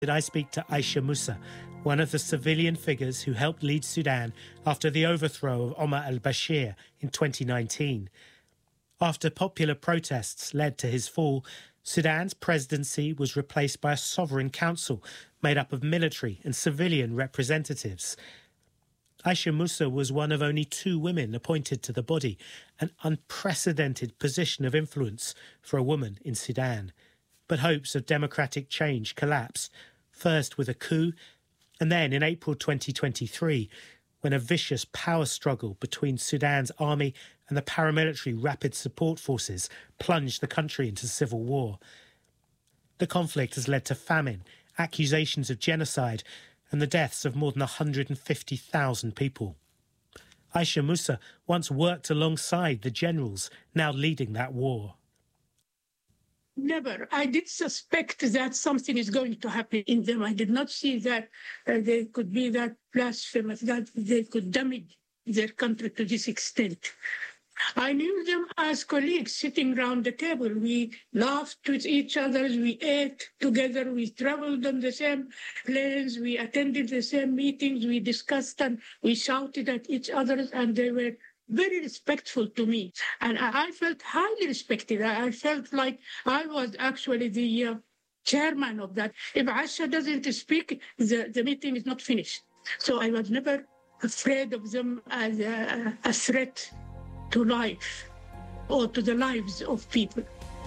I speak to Aisha Musa, one of the civilian figures who helped lead Sudan after the overthrow of Omar al-Bashir in 2019. After popular protests led to his fall, Sudan's presidency was replaced by a sovereign council made up of military and civilian representatives. Aisha Musa was one of only 2 women appointed to the body, an unprecedented position of influence for a woman in Sudan. But hopes of democratic change collapsed, first with a coup, and then in April 2023, when a vicious power struggle between Sudan's army and the paramilitary Rapid Support Forces plunged the country into civil war. The conflict has led to famine, accusations of genocide, and the deaths of more than 150,000 people. Aisha Musa once worked alongside the generals now leading that war. Never. I did suspect that something is going to happen in them. I did not see that they could be that blasphemous, that they could damage their country to this extent. I knew them as colleagues sitting around the table. We laughed with each other, we ate together, we traveled on the same planes, we attended the same meetings, we discussed and we shouted at each other, and they were very respectful to me. And I felt highly respected. I felt like I was actually the chairman of that. If Aisha doesn't speak, the meeting is not finished. So I was never afraid of them as a threat to life or to the lives of people.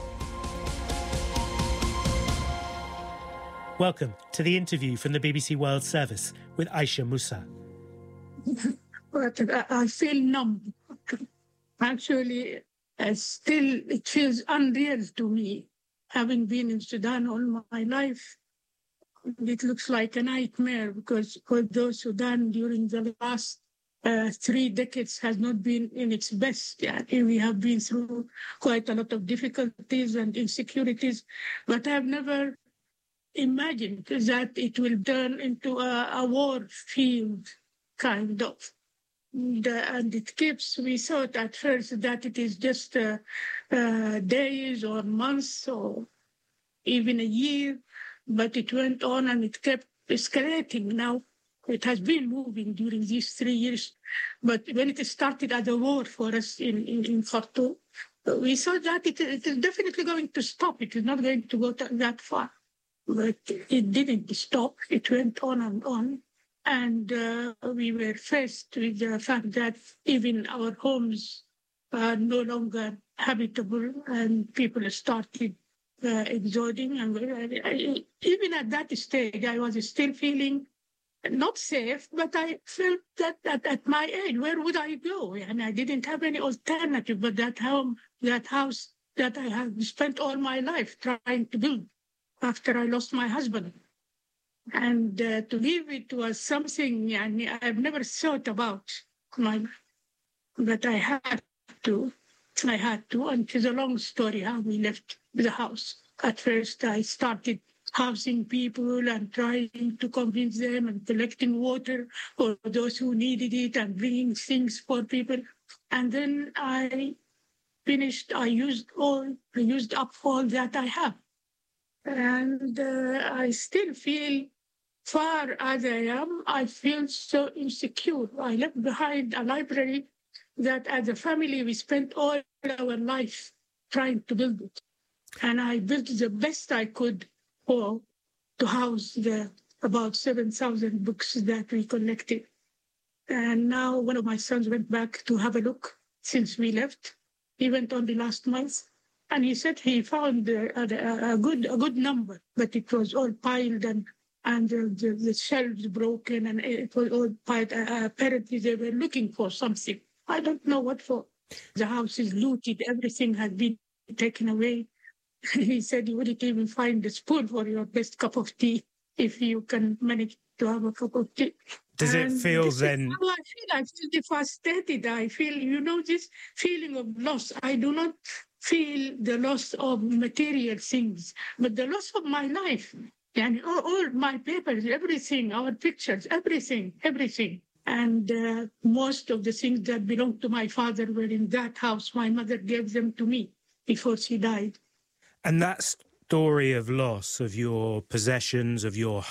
Welcome to the interview from the BBC World Service with Aisha Musa. But I feel numb. Actually, still it feels unreal to me, having been in Sudan all my life. It looks like a nightmare because although Sudan during the last 3 decades has not been in its best. We have been through quite a lot of difficulties and insecurities, but I've never imagined that it will turn into a war field, kind of. And we thought at first that it is just days or months or even a year, but it went on and it kept escalating. Now it has been moving during these 3 years, but when it started as a war for us in Khartoum, we thought that it is definitely going to stop. It is not going to go that far, but it didn't stop. It went on and on. And we were faced with the fact that even our homes are no longer habitable, and people started exoding. And even at that stage, I was still feeling not safe, but I felt that at my age, where would I go? And I didn't have any alternative but that house that I have spent all my life trying to build after I lost my husband. And to leave it was something I've never thought about, but I had to. And it's a long story how we left the house. At first, I started housing people and trying to convince them and collecting water for those who needed it and bringing things for people. And then I finished, I used up all that I have. And I still feel, far as I am, I feel so insecure. I left behind a library that as a family, we spent all our life trying to build it. And I built the best I could to house the about 7,000 books that we collected. And now one of my sons went back to have a look since we left. He went only last month. And he said he found a good number, but it was all piled and the shelves broken, and it was all piled. Apparently, they were looking for something. I don't know what for. The house is looted. Everything has been taken away. He said you wouldn't even find a spoon for your best cup of tea if you can manage to have a cup of tea. Does it feel then? How I feel devastated. I feel, this feeling of loss. I do not feel the loss of material things, but the loss of my life. And all my papers, everything, our pictures, everything. And most of the things that belonged to my father were in that house. My mother gave them to me before she died. And that story of loss of your possessions, of your